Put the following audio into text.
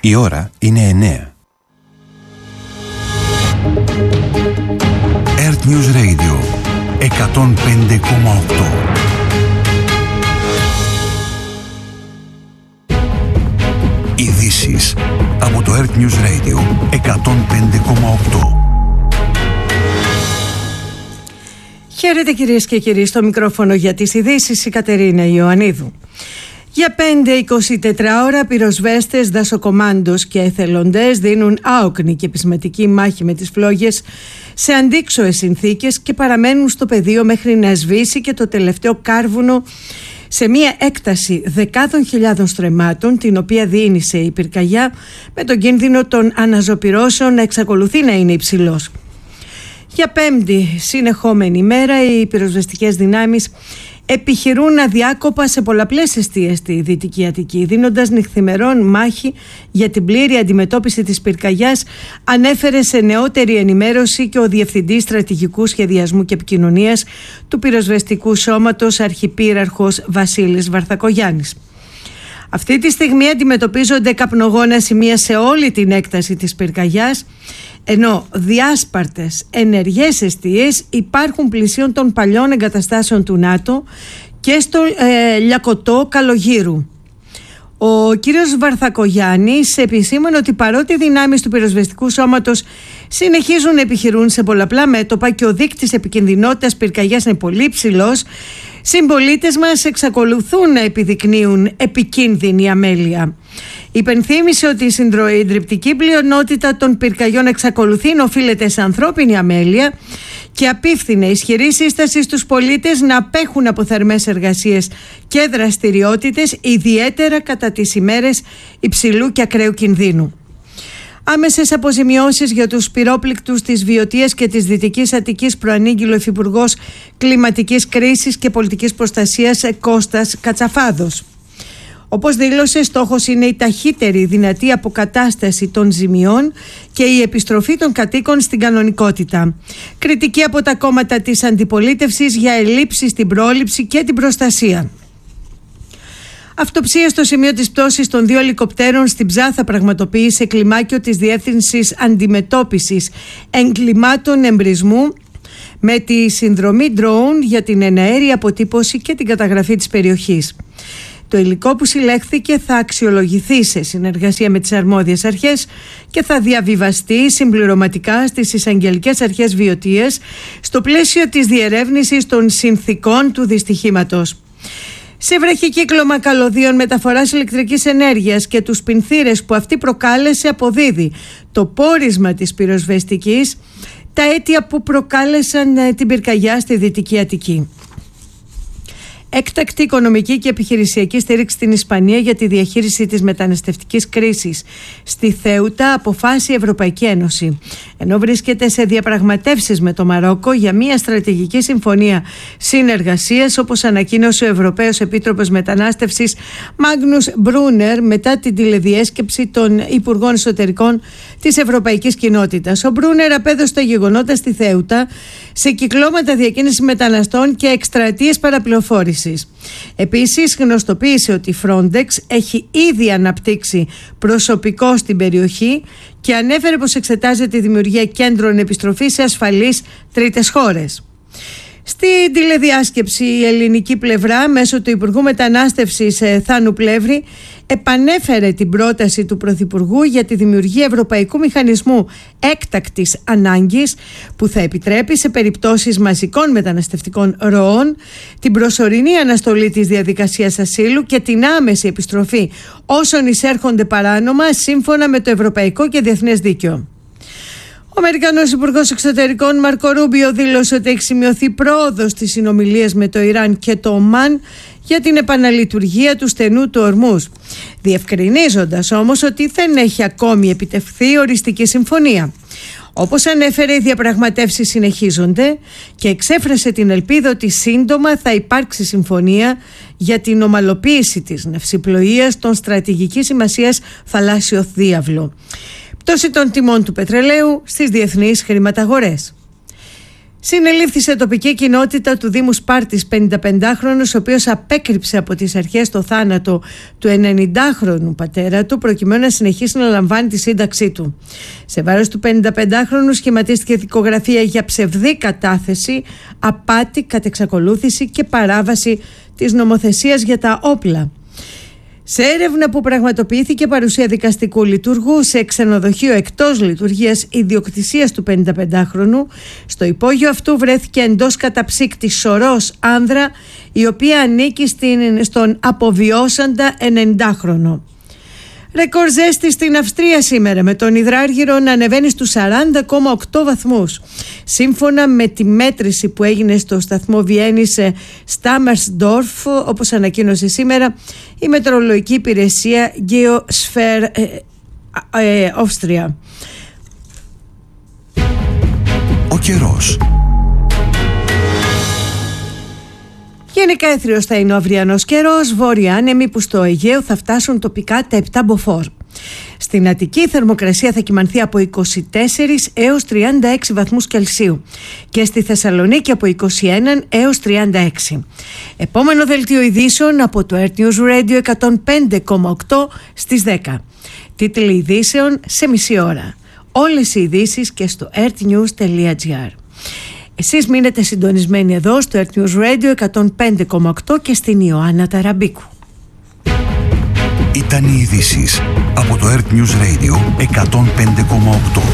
Η ώρα είναι 9. Earth News Radio 105,8. Ειδήσεις από το Earth News Radio 105,8. Χαίρετε κυρίες και κύριοι, στο μικρόφωνο για τις ειδήσεις η Κατερίνα Ιωαννίδου. Για 5-24 ώρα πυροσβέστες, δασοκομάντος και εθελοντές δίνουν άοκνη και πεισματική μάχη με τις φλόγες σε αντίξωες συνθήκες και παραμένουν στο πεδίο μέχρι να σβήσει και το τελευταίο κάρβουνο σε μια έκταση δεκάδων χιλιάδων στρεμμάτων, την οποία διήνυσε η πυρκαγιά, με τον κίνδυνο των αναζωπυρώσεων να εξακολουθεί να είναι υψηλός. Για πέμπτη συνεχόμενη μέρα οι πυροσβεστικές δυνάμεις επιχειρούν αδιάκοπα σε πολλαπλές εστίες στη Δυτική Αττική, δίνοντας νυχθημερών μάχη για την πλήρη αντιμετώπιση της πυρκαγιάς, ανέφερε σε νεότερη ενημέρωση και ο Διευθυντής Στρατηγικού Σχεδιασμού και Επικοινωνίας του Πυροσβεστικού Σώματος, Αρχιπύραρχος Βασίλης Βαρθακογιάννης. Αυτή τη στιγμή αντιμετωπίζονται καπνογόνα σημεία σε όλη την έκταση της πυρκαγιάς, ενώ διάσπαρτες ενεργές εστίες υπάρχουν πλησίων των παλιών εγκαταστάσεων του ΝΑΤΟ και στο Λιακωτό Καλογύρου. Ο κύριος Βαρθακογιάννης επισήμανε ότι παρότι οι δυνάμεις του πυροσβεστικού σώματος συνεχίζουν να επιχειρούν σε πολλαπλά μέτωπα και ο δείκτης επικινδυνότητας πυρκαγιάς είναι πολύ ψηλός, συμπολίτες μας εξακολουθούν να επιδεικνύουν επικίνδυνη αμέλεια. Υπενθύμησε ότι η συντριπτική πλειονότητα των πυρκαγιών εξακολουθεί να οφείλεται σε ανθρώπινη αμέλεια και απίφθινε ισχυρή σύσταση στους πολίτες να απέχουν από θερμές εργασίες και δραστηριότητες, ιδιαίτερα κατά τις ημέρες υψηλού και ακραίου κινδύνου. Άμεσες αποζημιώσεις για τους πυρόπληκτους της Βιωτίας και της Δυτικής Αττικής προανήγγειλε ο Υφυπουργός Κλιματικής Κρίσης και Πολιτικής Προστασίας Κώστας Κατσαφάδος. Όπως δήλωσε, στόχος είναι η ταχύτερη δυνατή αποκατάσταση των ζημιών και η επιστροφή των κατοίκων στην κανονικότητα. Κριτική από τα κόμματα της αντιπολίτευσης για ελλείψεις στην πρόληψη και την προστασία. Αυτοψία στο σημείο της πτώσης των 2 ελικοπτέρων στην Ψάθα πραγματοποίησε κλιμάκιο της Διεύθυνσης Αντιμετώπισης Εγκλημάτων Εμπρισμού με τη συνδρομή drone για την εναέρια αποτύπωση και την καταγραφή της περιοχής. Το υλικό που συλλέχθηκε θα αξιολογηθεί σε συνεργασία με τις αρμόδιες αρχές και θα διαβιβαστεί συμπληρωματικά στις εισαγγελικές αρχές Βιωτίας στο πλαίσιο της διερεύνησης των συνθηκών του δυστυχήματος. Σε βραχικύκλωμα καλωδίων μεταφοράς ηλεκτρικής ενέργειας και τους πινθύρες που αυτή προκάλεσε αποδίδει το πόρισμα της πυροσβεστικής τα αίτια που προκάλεσαν την πυρκαγιά στη Δυτική Αττική. Έκτακτη οικονομική και επιχειρησιακή στήριξη στην Ισπανία για τη διαχείριση της μεταναστευτικής κρίσης. Στη Θέουτα αποφάσισε η Ευρωπαϊκή Ένωση, ενώ βρίσκεται σε διαπραγματεύσεις με το Μαρόκο για μια στρατηγική συμφωνία συνεργασίας, όπως ανακοίνωσε ο Ευρωπαίος Επίτροπος Μετανάστευσης Μάγνους Μπρούνερ μετά την τηλεδιέσκεψη των Υπουργών Εσωτερικών της Ευρωπαϊκής Κοινότητας. Ο Μπρούνερ απέδωσε τα γεγονότα στη Θέουτα σε κυκλώματα διακίνησης μεταναστών και εκστρατείες παραπληροφόρησης. Επίσης, γνωστοποίησε ότι η Frontex έχει ήδη αναπτύξει προσωπικό στην περιοχή και ανέφερε πως εξετάζεται τη δημιουργία κέντρων επιστροφής σε ασφαλείς τρίτες χώρες. Στην τηλεδιάσκεψη η ελληνική πλευρά μέσω του Υπουργού Μετανάστευσης Θάνου Πλεύρη επανέφερε την πρόταση του Πρωθυπουργού για τη δημιουργία Ευρωπαϊκού Μηχανισμού Έκτακτης Ανάγκης που θα επιτρέπει σε περιπτώσεις μαζικών μεταναστευτικών ροών την προσωρινή αναστολή της διαδικασίας ασύλου και την άμεση επιστροφή όσων εισέρχονται παράνομα σύμφωνα με το ευρωπαϊκό και διεθνές δίκαιο. Ο Αμερικανός Υπουργός Εξωτερικών Μάρκο Ρούμπιο δήλωσε ότι έχει σημειωθεί πρόοδος στις συνομιλίες με το Ιράν και το Ομάν για την επαναλειτουργία του στενού του Ορμούζ, διευκρινίζοντας όμως ότι δεν έχει ακόμη επιτευχθεί οριστική συμφωνία. Όπως ανέφερε, οι διαπραγματεύσεις συνεχίζονται και εξέφρασε την ελπίδα ότι σύντομα θα υπάρξει συμφωνία για την ομαλοποίηση της ναυσιπλοείας στον στρατηγικής σημασίας θαλάσσιο διάβλο. Πτώση των τιμών του πετρελαίου στις διεθνείς χρηματαγορές. Συνελήφθη σε τοπική κοινότητα του Δήμου Σπάρτης 55χρονος, ο οποίος απέκρυψε από τις αρχές το θάνατο του 90χρονου πατέρα του, προκειμένου να συνεχίσει να λαμβάνει τη σύνταξή του. Σε βάρος του 55χρονου σχηματίστηκε δικογραφία για ψευδή κατάθεση, απάτη, κατεξακολούθηση και παράβαση της νομοθεσίας για τα όπλα. Σε έρευνα που πραγματοποιήθηκε παρουσία δικαστικού λειτουργού σε ξενοδοχείο εκτός λειτουργίας ιδιοκτησίας του 55χρονου, στο υπόγειο αυτού βρέθηκε εντός καταψύκτη σωρός άνδρα, η οποία ανήκει στον αποβιώσαντα 90χρονο. Ρεκόρ ζέστη στην Αυστρία σήμερα, με τον υδράργυρο να ανεβαίνει στους 40,8 βαθμούς. Σύμφωνα με τη μέτρηση που έγινε στο σταθμό Βιέννης Στάμερσντορφ, όπως ανακοίνωσε σήμερα η μετεωρολογική υπηρεσία Geosphere Austria. Ο καιρός. Γενικά έθριος θα είναι ο αυριανός καιρός, βόρεια άνεμοι που στο Αιγαίο θα φτάσουν τοπικά τα 7 μποφόρ. Στην Αττική η θερμοκρασία θα κυμανθεί από 24 έως 36 βαθμούς Κελσίου και στη Θεσσαλονίκη από 21 έως 36. Επόμενο δελτίο ειδήσεων από το Earth News Radio 105,8 στις 10. Τίτλοι ειδήσεων σε μισή ώρα. Όλες οι ειδήσεις και στο earthnews.gr. Εσείς μείνετε συντονισμένοι εδώ στο Earth News Radio 105,8 και στην Ιωάννα Ταραμπίκου. Ήταν οι ειδήσεις από το Earth News Radio 105,8.